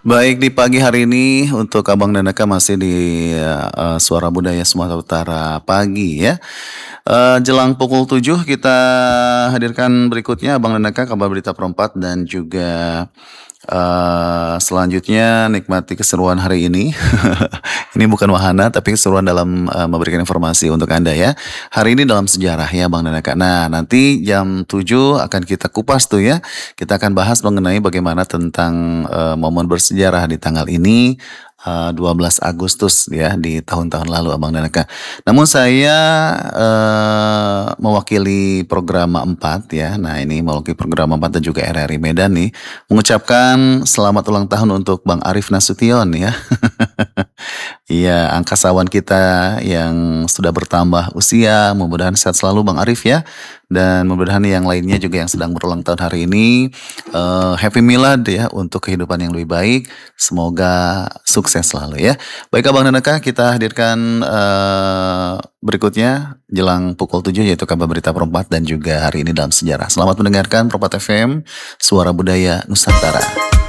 Baik, di pagi hari ini untuk Abang dan Eka masih di, Suara Budaya Sumatera Utara pagi ya. Jelang pukul 7 kita hadirkan berikutnya Abang dan Eka kabar berita perempat dan juga, selanjutnya nikmati keseruan hari ini. Ini bukan wahana tapi keseruan dalam, memberikan informasi untuk Anda ya. Hari ini dalam sejarah ya Bang dan Eka. Nah, nanti jam 7 akan kita kupas tuh ya. Kita akan bahas mengenai bagaimana tentang, momen bersejarah di tanggal ini, 12 Agustus ya di tahun-tahun lalu Abang dan Eka. Namun saya, mewakili program 4 ya. Nah, ini mewakili program 4 dan juga RRI Medan nih, mengucapkan selamat ulang tahun untuk Bang Arief Nasution ya. Iya, angkasawan kita yang sudah bertambah usia, mudah-mudahan sehat selalu Bang Arief ya. Dan mudah-mudahan yang lainnya juga yang sedang berulang tahun hari ini, happy milad ya untuk kehidupan yang lebih baik. Semoga sukses selalu ya. Baik Abang dan Eka, kita hadirkan, berikutnya jelang pukul 7 yaitu kabar berita perempat dan juga hari ini dalam sejarah. Selamat mendengarkan Perempat FM, Suara Budaya Nusantara.